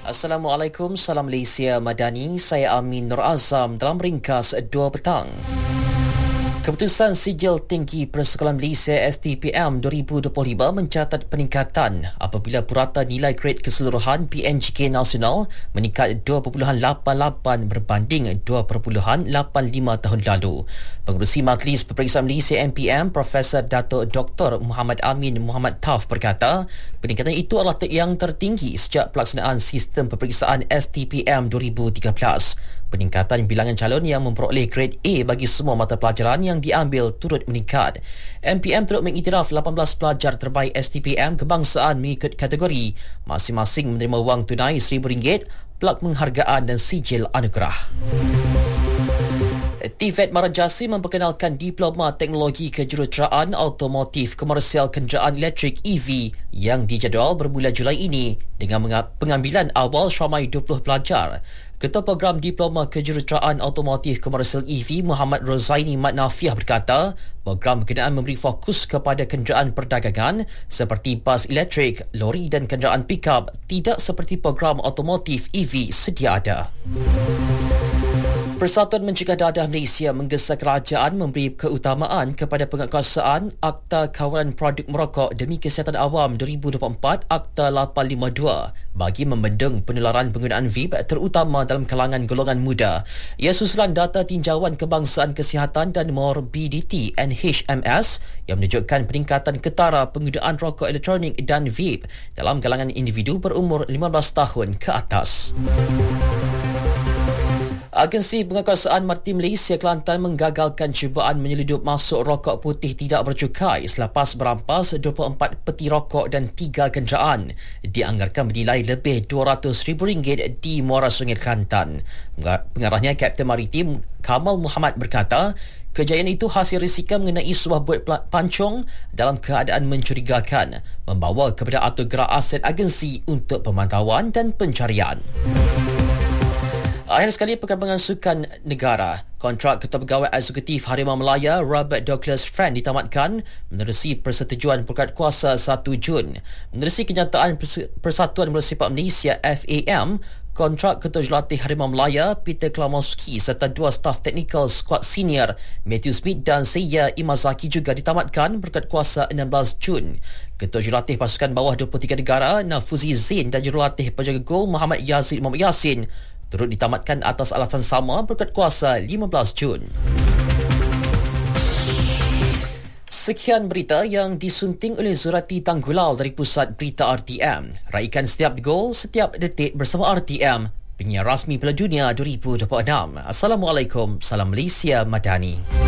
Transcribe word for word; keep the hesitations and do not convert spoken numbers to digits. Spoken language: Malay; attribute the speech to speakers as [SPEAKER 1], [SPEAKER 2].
[SPEAKER 1] Assalamualaikum, salam Malaysia Madani. Saya Amin Nur Azam dalam ringkas dua petang. Keputusan Sijil Tinggi Persekolahan Malaysia S T P M dua ribu dua puluh lima mencatat peningkatan apabila purata nilai grade keseluruhan P N G K nasional meningkat dua perpuluhan lapan lapan berbanding dua perpuluhan lapan lima tahun lalu. Pengerusi Majlis Peperiksaan Malaysia M P M, Profesor Dato' Doktor Muhammad Amin Muhammad Tauf berkata, peningkatan itu adalah yang tertinggi sejak pelaksanaan sistem peperiksaan S T P M dua ribu tiga belas. Peningkatan bilangan calon yang memperoleh grade A bagi semua mata pelajaran yang diambil turut meningkat. M P M turut mengiktiraf lapan belas pelajar terbaik S T P M kebangsaan mengikut kategori, masing-masing menerima wang tunai seribu ringgit, plak penghargaan dan sijil anugerah. T V E T Marajasi memperkenalkan Diploma Teknologi Kejuruteraan Automotif Komersial Kenderaan Elektrik E V yang dijadual bermula Julai ini dengan pengambilan awal seramai dua puluh pelajar. Ketua Program Diploma Kejuruteraan Automotif Komersial E V Muhammad Rozaini Mat Nafiah berkata, program berkenaan memberi fokus kepada kenderaan perdagangan seperti bas elektrik, lori dan kenderaan pikap, tidak seperti program automotif E V sedia ada. Persatuan Mencegah Dadah Malaysia menggesa kerajaan memberi keutamaan kepada penguatkuasaan Akta Kawalan Produk Merokok Demi Kesihatan Awam dua ribu dua puluh empat Akta lapan lima dua bagi membendung penularan penggunaan vape terutama dalam kalangan golongan muda. Ia susulan data tinjauan kebangsaan kesihatan dan morbidity N H M S yang menunjukkan peningkatan ketara penggunaan rokok elektronik dan vape dalam kalangan individu berumur lima belas tahun ke atas. Agensi Penguatkuasaan Maritim Malaysia Kelantan menggagalkan cubaan menyelidup masuk rokok putih tidak bercukai selepas berampas dua puluh empat peti rokok dan tiga kenderaan. Dianggarkan bernilai lebih dua ratus ribu ringgit di Muara Sungai Kelantan. Pengarahnya Kapten Maritim Kamal Muhammad berkata, kejayaan itu hasil risikan mengenai sebuah bot pancong dalam keadaan mencurigakan, membawa kepada atur gerak aset agensi untuk pemantauan dan pencarian. Akhir sekali, perkembangan sukan negara. Kontrak Ketua Pegawai Eksekutif Harimau Melaya Robert Douglas Friend ditamatkan menerusi persetujuan Peringkat Kuasa satu Jun. Menerusi kenyataan Persatuan Bola Sepak Malaysia F A M, kontrak Ketua Jurulatih Harimau Melaya Peter Klamowski serta dua staf teknikal skuad senior Matthew Smith dan Seiya Imazaki juga ditamatkan Peringkat Kuasa enam belas Jun. Ketua Jurulatih Pasukan Bawah dua puluh tiga Negara Nafuzi Zain dan Jurulatih Penjaga Gol Muhammad Yazid Muhammad Yasin turut ditamatkan atas alasan sama Peringkat Kuasa lima belas Jun. Sekian berita yang disunting oleh Zurati Tanggulal dari Pusat Berita R T M. Raikan setiap gol, setiap detik bersama R T M, penyiar rasmi Piala Dunia dua ribu dua puluh enam. Assalamualaikum, salam Malaysia Madani.